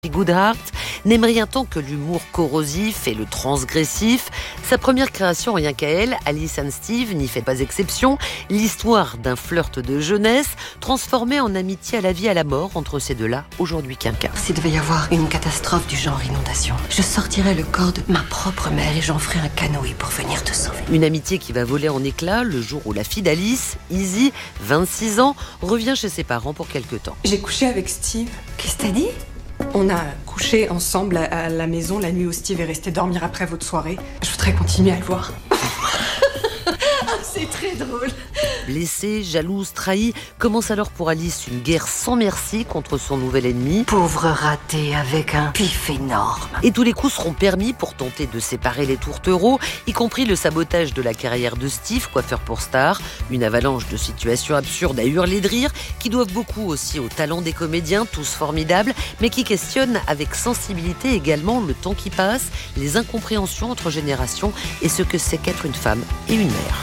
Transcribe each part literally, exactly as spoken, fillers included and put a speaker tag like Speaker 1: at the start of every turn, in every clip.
Speaker 1: Goodhart n'aime rien tant que l'humour corrosif et le transgressif. Sa première création, rien qu'à elle, Alice and Steve, n'y fait pas exception. L'histoire d'un flirt de jeunesse transformée en amitié à la vie à la mort entre ces deux-là, aujourd'hui quinquas.
Speaker 2: S'il devait y avoir une catastrophe du genre inondation, je sortirais le corps de ma propre mère et j'en ferais un canoë pour venir te sauver.
Speaker 1: Une amitié qui va voler en éclats le jour où la fille d'Alice, Izzy, vingt-six ans, revient chez ses parents pour quelque temps.
Speaker 3: J'ai couché avec Steve.
Speaker 2: Qu'est-ce que t'as dit ?
Speaker 3: On a couché ensemble à, à la maison la nuit où Steve est resté dormir après votre soirée. Je voudrais continuer à le voir. C'est très drôle.
Speaker 1: Blessée, jalouse, trahie, commence alors pour Alice une guerre sans merci contre son nouvel ennemi.
Speaker 2: Pauvre raté avec un pif énorme.
Speaker 1: Et tous les coups seront permis pour tenter de séparer les tourtereaux, y compris le sabotage de la carrière de Steve, coiffeur pour star, une avalanche de situations absurdes à hurler de rire, qui doivent beaucoup aussi au talent des comédiens, tous formidables, mais qui questionnent avec sensibilité également le temps qui passe, les incompréhensions entre générations et ce que c'est qu'être une femme et une mère.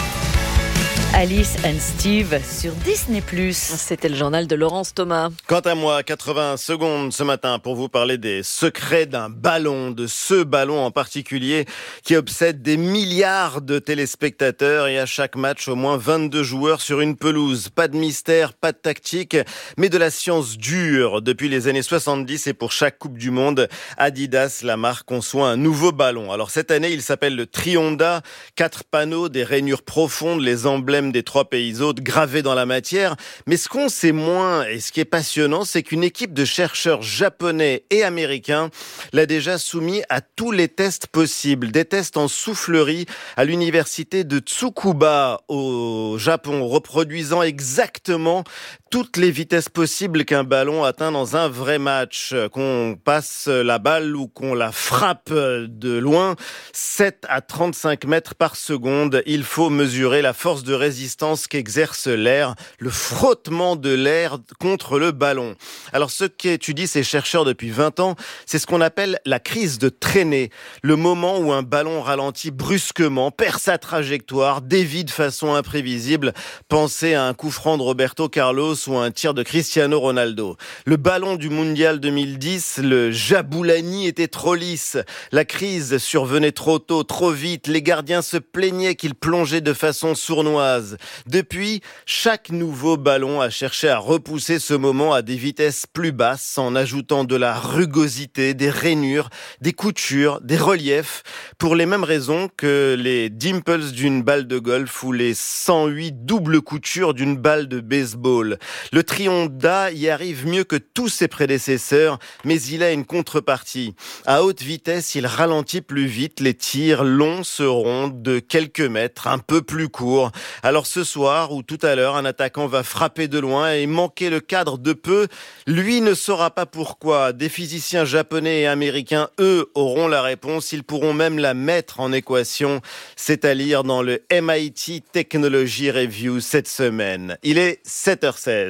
Speaker 4: Alice and Steve sur Disney plus.
Speaker 5: C'était le journal de Laurence Thomas.
Speaker 6: Quant à moi, quatre-vingts secondes ce matin pour vous parler des secrets d'un ballon, de ce ballon en particulier qui obsède des milliards de téléspectateurs et à chaque match au moins vingt-deux joueurs sur une pelouse. Pas de mystère, pas de tactique, mais de la science dure. Depuis les années soixante-dix et pour chaque Coupe du Monde, Adidas, la marque, conçoit un nouveau ballon. Alors cette année, il s'appelle le Trionda. Quatre panneaux, des rainures profondes, les emblèmes des trois pays hôtes gravés dans la matière. Mais ce qu'on sait moins et ce qui est passionnant, c'est qu'une équipe de chercheurs japonais et américains l'a déjà soumis à tous les tests possibles. Des tests en soufflerie à l'université de Tsukuba au Japon, reproduisant exactement toutes les vitesses possibles qu'un ballon atteint dans un vrai match. Qu'on passe la balle ou qu'on la frappe de loin, sept à trente-cinq mètres par seconde, il faut mesurer la force de résistance qu'exerce l'air, le frottement de l'air contre le ballon. Alors ce qu'étudient ces chercheurs depuis vingt ans, c'est ce qu'on appelle la crise de traînée, le moment où un ballon ralentit brusquement, perd sa trajectoire, dévie de façon imprévisible. Pensez à un coup franc de Roberto Carlos ou un tir de Cristiano Ronaldo. Le ballon du Mondial deux mille dix, le Jabulani, était trop lisse. La crise survenait trop tôt, trop vite. Les gardiens se plaignaient qu'il plongeait de façon sournoise. Depuis, chaque nouveau ballon a cherché à repousser ce moment à des vitesses plus basses en ajoutant de la rugosité, des rainures, des coutures, des reliefs, pour les mêmes raisons que les dimples d'une balle de golf ou les cent huit doubles coutures d'une balle de baseball. Le Trionda y arrive mieux que tous ses prédécesseurs, mais il a une contrepartie. À haute vitesse, il ralentit plus vite. Les tirs longs seront de quelques mètres, un peu plus courts. Alors ce soir ou tout à l'heure, un attaquant va frapper de loin et manquer le cadre de peu. Lui ne saura pas pourquoi. Des physiciens japonais et américains, eux, auront la réponse. Ils pourront même la mettre en équation. C'est à lire dans le M I T Technology Review cette semaine. Il est sept heures seize.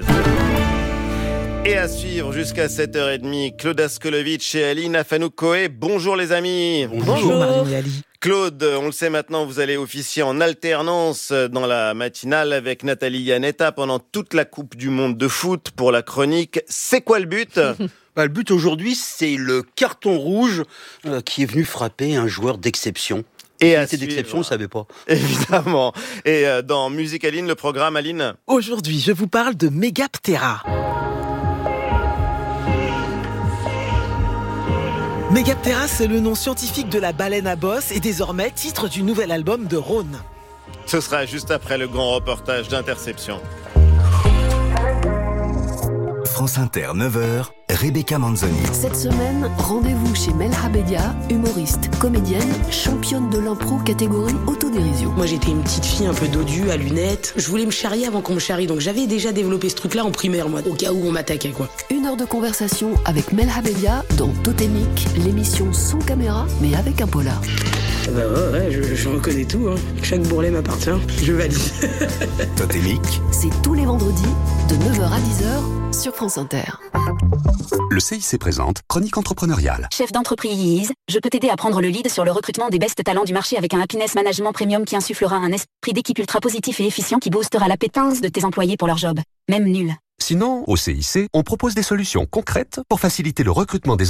Speaker 6: Et à suivre jusqu'à sept heures trente, Claude Askolovitch et Ali Nafanouk-Koé. Bonjour les amis.
Speaker 7: Bonjour, Bonjour. Marine et Ali.
Speaker 6: Claude, on le sait maintenant, vous allez officier en alternance dans la matinale avec Nathalie Yanetta pendant toute la Coupe du Monde de foot pour la chronique. C'est quoi le but ?
Speaker 7: Bah, le but aujourd'hui, c'est le carton rouge euh, qui est venu frapper un joueur d'exception.
Speaker 6: Et à
Speaker 7: suivre, d'exception, on ne savait pas.
Speaker 6: Évidemment. Et euh, dans Musique Aline, le programme, Aline ?
Speaker 8: Aujourd'hui, je vous parle de Megaptera. Megaptera, c'est le nom scientifique de la baleine à bosse et désormais titre du nouvel album de Rhône.
Speaker 6: Ce sera juste après le grand reportage d'Interception.
Speaker 9: France Inter, neuf heures, Rebecca Manzoni.
Speaker 10: Cette semaine, rendez-vous chez Melha Bedia, humoriste, comédienne, championne de l'impro catégorie autodérision.
Speaker 11: Moi j'étais une petite fille un peu dodue, à lunettes. Je voulais me charrier avant qu'on me charrie, donc j'avais déjà développé ce truc-là en primaire, moi, au cas où on m'attaquait, quoi.
Speaker 10: Une heure de conversation avec Melha Bedia dans Totémique, l'émission sans caméra, mais avec un polar.
Speaker 11: Bah ouais, ouais, je, je reconnais tout, hein. Chaque bourrelet m'appartient, je valide.
Speaker 9: Totémique.
Speaker 10: C'est tous les vendredis, de neuf heures à dix heures, sur France Inter.
Speaker 9: Le C I C présente Chronique entrepreneuriale.
Speaker 12: Chef d'entreprise, je peux t'aider à prendre le lead sur le recrutement des best talents du marché avec un happiness management premium qui insufflera un esprit d'équipe ultra positif et efficient qui boostera l'appétence de tes employés pour leur job, même nul.
Speaker 9: Sinon, au C I C, on propose des solutions concrètes pour faciliter le recrutement des